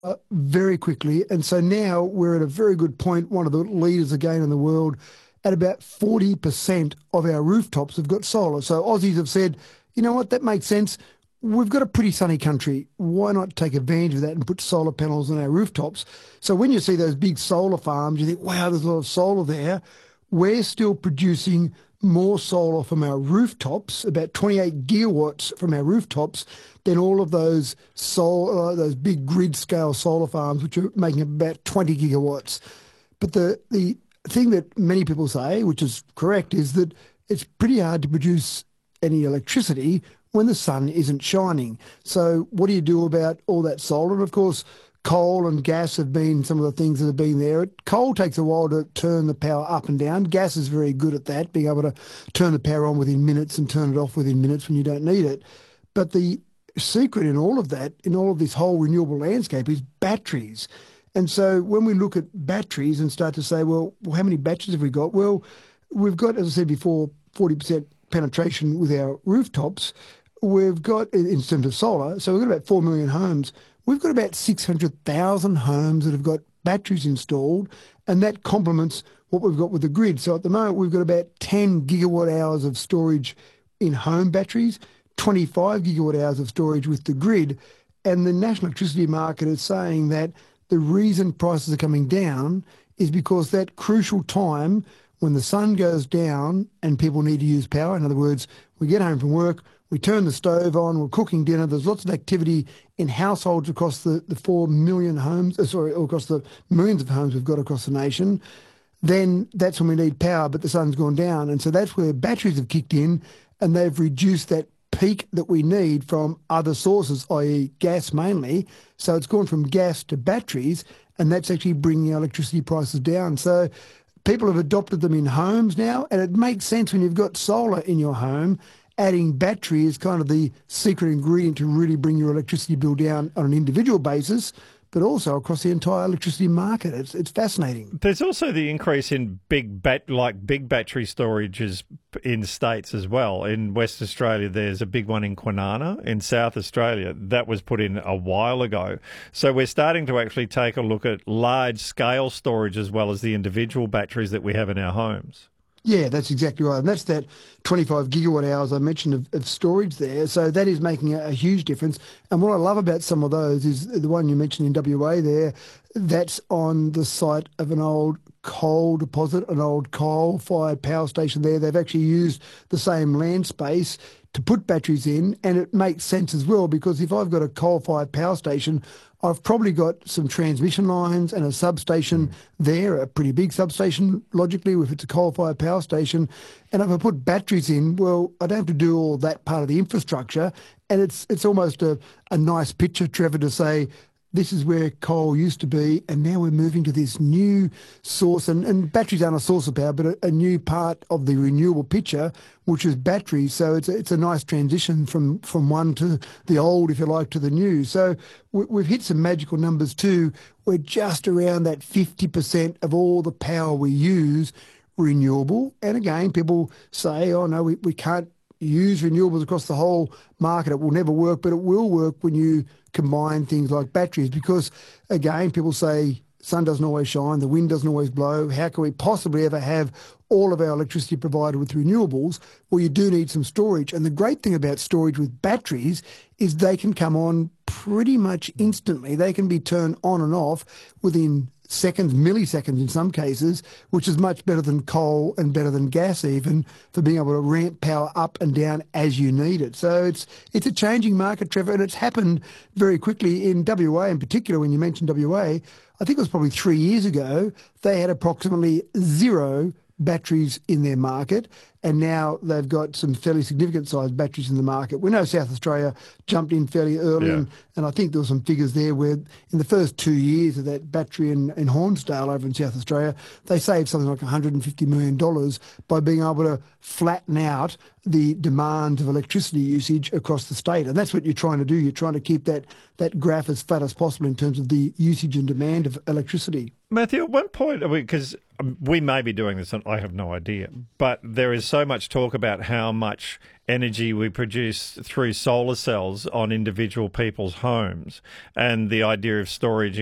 very quickly. And so now we're at a very good point, one of the leaders again in the world, at about 40% of our rooftops have got solar. So Aussies have said, you know what, that makes sense. We've got a pretty sunny country. Why not take advantage of that and put solar panels on our rooftops? So when you see those big solar farms, you think, wow, there's a lot of solar there. We're still producing more solar from our rooftops, about 28 gigawatts from our rooftops, than all of those those big grid scale solar farms, which are making about 20 gigawatts. But the thing that many people say, which is correct, is that it's pretty hard to produce any electricity when the sun isn't shining. So what do you do about all that solar? And of course, coal and gas have been some of the things that have been there. Coal takes a while to turn the power up and down. Gas is very good at that, being able to turn the power on within minutes and turn it off within minutes when you don't need it. But the secret in all of that, in all of this whole renewable landscape, is batteries. And so when we look at batteries and start to say, well, how many batteries have we got? Well, we've got, as I said before, 40% penetration with our rooftops. We've got, in terms of solar, so we've got about 4 million homes. We've got about 600,000 homes that have got batteries installed, and that complements what we've got with the grid. So at the moment, we've got about 10 gigawatt hours of storage in home batteries, 25 gigawatt hours of storage with the grid. And the national electricity market is saying that the reason prices are coming down is because that crucial time when the sun goes down and people need to use power, in other words, we get home from work, we turn the stove on, we're cooking dinner, there's lots of activity in households across the 4 million homes, or across the millions of homes we've got across the nation, then that's when we need power, but the sun's gone down. And so that's where batteries have kicked in, and they've reduced that peak that we need from other sources, i.e. gas mainly. So it's gone from gas to batteries, and that's actually bringing electricity prices down. So people have adopted them in homes now, and it makes sense when you've got solar in your home. Adding battery is kind of the secret ingredient to really bring your electricity bill down on an individual basis, but also across the entire electricity market. It's fascinating. There's also the increase in big battery storages in states as well. In West Australia, there's a big one in Kwinana. In South Australia, that was put in a while ago. So we're starting to actually take a look at large-scale storage as well as the individual batteries that we have in our homes. Yeah, that's exactly right. And that's that 25 gigawatt hours I mentioned of storage there. So that is making a huge difference. And what I love about some of those is the one you mentioned in WA there, that's on the site of an old coal deposit, an old coal-fired power station there. They've actually used the same land space to put batteries in, and it makes sense as well, because if I've got a coal-fired power station, I've probably got some transmission lines and a substation there, a pretty big substation, logically, if it's a coal-fired power station. And if I put batteries in, well, I don't have to do all that part of the infrastructure. And it's almost a nice picture, Trevor, to say, this is where coal used to be, and now we're moving to this new source. And batteries aren't a source of power, but a new part of the renewable picture, which is batteries. So it's a nice transition from one to the old, if you like, to the new. So we've hit some magical numbers too. We're just around that 50% of all the power we use renewable. And again, people say, oh no, we can't use renewables across the whole market. It will never work, but it will work when you combine things like batteries, because again, people say sun doesn't always shine, the wind doesn't always blow. How can we possibly ever have all of our electricity provided with renewables? Well, you do need some storage. And the great thing about storage with batteries is they can come on pretty much instantly. They can be turned on and off within seconds, milliseconds in some cases, which is much better than coal and better than gas even, for being able to ramp power up and down as you need it. So it's a changing market, Trevor, and it's happened very quickly in WA in particular. When you mentioned WA, I think it was probably 3 years ago, they had approximately zero batteries in their market, and now they've got some fairly significant sized batteries in the market. We know South Australia jumped in fairly early, and I think there were some figures there where in the first 2 years of that battery in Hornsdale over in South Australia, they saved something like $150 million by being able to flatten out the demand of electricity usage across the state. And that's what you're trying to do. You're trying to keep that graph as flat as possible in terms of the usage and demand of electricity. Matthew, at one point, because we may be doing this, and I have no idea, but there is so much talk about how much energy we produce through solar cells on individual people's homes, and the idea of storage